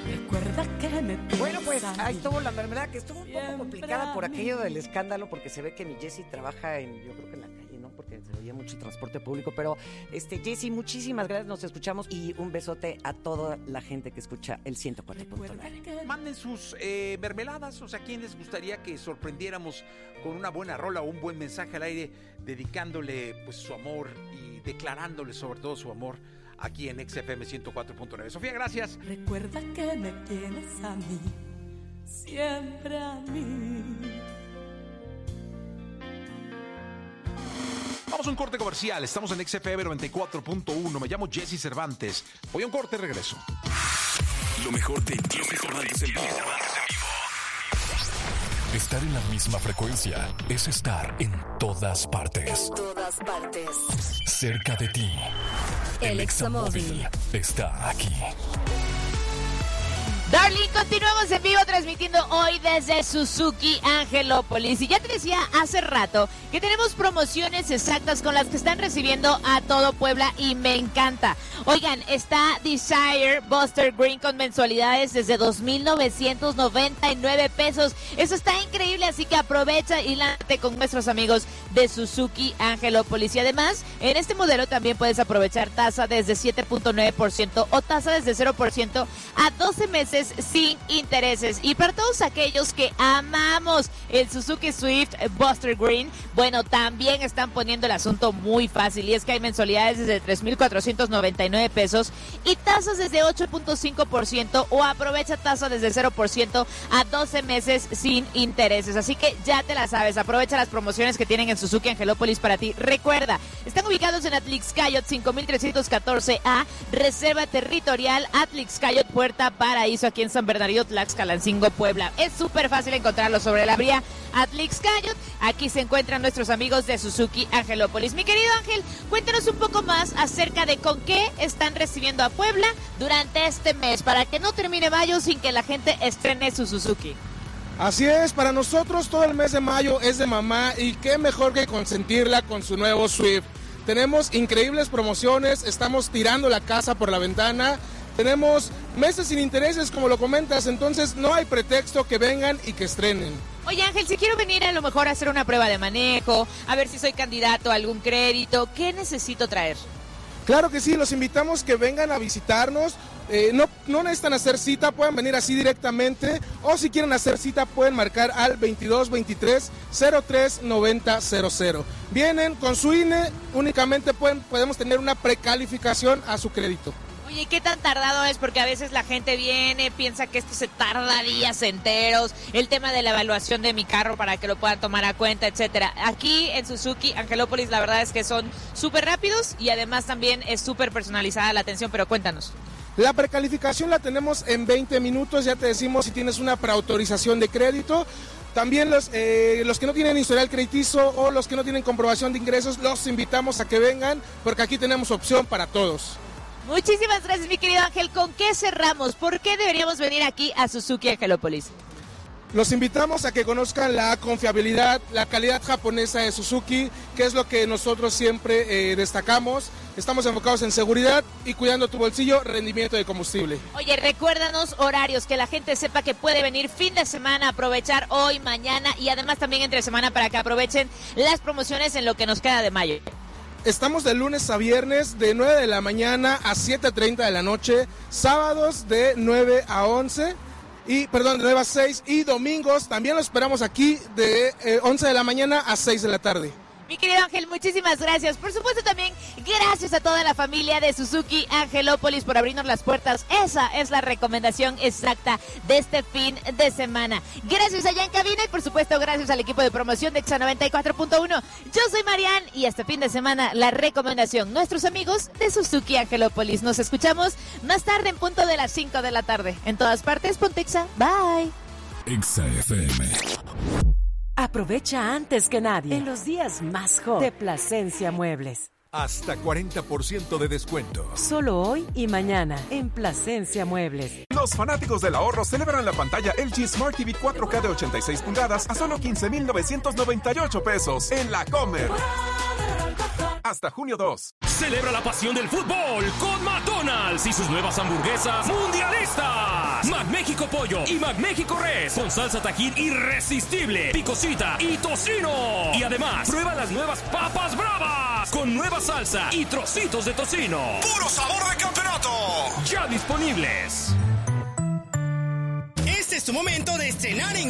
Bueno, pues ahí estuvo la mermelada, que estuvo un poco complicada por aquello del escándalo, porque se ve que mi Jessy trabaja yo creo que en la calle, ¿no? Porque se oye mucho el transporte público, pero Jessy, muchísimas gracias, nos escuchamos y un besote a toda la gente que escucha el 104.9. Manden sus mermeladas, o sea, ¿quién les gustaría que sorprendiéramos con una buena rola o un buen mensaje al aire, dedicándole pues su amor y declarándole sobre todo su amor aquí en XFM 104.9? Sofía, gracias. Recuerda que me tienes a mí, siempre a mí. Vamos a un corte comercial, estamos en XFM 94.1, me llamo Jesse Cervantes. Voy a un corte y regreso. Lo mejor de Jesse Cervantes en vivo. Estar en la misma frecuencia es estar en todas partes. En todas partes. Cerca de ti. El Examóvil está aquí. Darling, continuamos en vivo transmitiendo hoy desde Suzuki Angelópolis. Y ya te decía hace rato que tenemos promociones exactas con las que están recibiendo a todo Puebla y me encanta. Oigan, está Desire Buster Green con mensualidades desde 2,999 pesos. Eso está increíble, así que aprovecha y lánzate con nuestros amigos de Suzuki Angelópolis. Y además, en este modelo también puedes aprovechar tasa desde 7.9% o tasa desde 0% a 12 meses sin intereses. Y para todos aquellos que amamos el Suzuki Swift Buster Green, bueno, también están poniendo el asunto muy fácil, y es que hay mensualidades desde 3,499 pesos y tasas desde 8.5% o aprovecha tasa desde 0% a 12 meses sin intereses. Así que ya te la sabes, aprovecha las promociones que tienen en Suzuki Angelópolis para ti. Recuerda, están ubicados en Atlixcayot 5314A, Reserva Territorial Atlixcayot, Puerta Paraíso, aquí en San Bernardino, Tlaxcalancingo, Puebla. Es súper fácil encontrarlo sobre la vía Atlixcayot. Aquí se encuentran nuestros amigos de Suzuki Angelópolis. Mi querido Ángel, cuéntanos un poco más acerca de con qué están recibiendo a Puebla durante este mes, para que no termine mayo sin que la gente estrene su Suzuki. Así es, para nosotros todo el mes de mayo es de mamá, y qué mejor que consentirla con su nuevo Swift. Tenemos increíbles promociones, estamos tirando la casa por la ventana. Tenemos meses sin intereses, como lo comentas, entonces no hay pretexto que vengan y que estrenen. Oye, Ángel, si quiero venir a lo mejor a hacer una prueba de manejo, a ver si soy candidato a algún crédito, ¿qué necesito traer? Claro que sí, los invitamos que vengan a visitarnos. No necesitan hacer cita, pueden venir así directamente, o si quieren hacer cita pueden marcar al 2223-039000. Vienen con su INE, únicamente podemos tener una precalificación a su crédito. Oye, ¿qué tan tardado es? Porque a veces la gente viene, piensa que esto se tarda días enteros, el tema de la evaluación de mi carro para que lo puedan tomar a cuenta, etcétera. Aquí en Suzuki Angelópolis la verdad es que son súper rápidos y además también es súper personalizada la atención, pero cuéntanos. La precalificación la tenemos en 20 minutos, ya te decimos si tienes una preautorización de crédito. También los que no tienen historial crediticio o los que no tienen comprobación de ingresos, los invitamos a que vengan, porque aquí tenemos opción para todos. Muchísimas gracias, mi querido Ángel. ¿Con qué cerramos? ¿Por qué deberíamos venir aquí a Suzuki Angelópolis? Los invitamos a que conozcan la confiabilidad, la calidad japonesa de Suzuki, que es lo que nosotros siempre destacamos. Estamos enfocados en seguridad y cuidando tu bolsillo, rendimiento de combustible. Oye, recuérdanos horarios, que la gente sepa que puede venir fin de semana, aprovechar hoy, mañana y además también entre semana para que aprovechen las promociones en lo que nos queda de mayo. Estamos de lunes a viernes de 9 de la mañana a 7:30 de la noche, sábados de 9 a 11, de 9 a 6, y domingos también lo esperamos aquí de 11 de la mañana a 6 de la tarde. Mi querido Ángel, muchísimas gracias. Por supuesto también gracias a toda la familia de Suzuki Angelópolis por abrirnos las puertas. Esa es la recomendación exacta de este fin de semana. Gracias allá en cabina y por supuesto gracias al equipo de promoción de Exa 94.1. Yo soy Marian y este fin de semana la recomendación, nuestros amigos de Suzuki Angelópolis. Nos escuchamos más tarde en punto de las 5 de la tarde. En todas partes, ponte Exa. Bye. Exa FM. Aprovecha antes que nadie en los días más hot de Plasencia Muebles. Hasta 40% de descuento. Solo hoy y mañana en Plasencia Muebles. Los fanáticos del ahorro celebran la pantalla LG Smart TV 4K de 86 pulgadas a solo 15,998 pesos en La Comer. Hasta junio 2. Celebra la pasión del fútbol con McDonald's y sus nuevas hamburguesas mundialistas. McMéxico Pollo y McMéxico Res con salsa Tajín irresistible, picosita y tocino. Y además, prueba las nuevas papas bravas con nueva salsa y trocitos de tocino. ¡Puro sabor de campeonato! Ya disponibles. Este es tu momento de estrenar en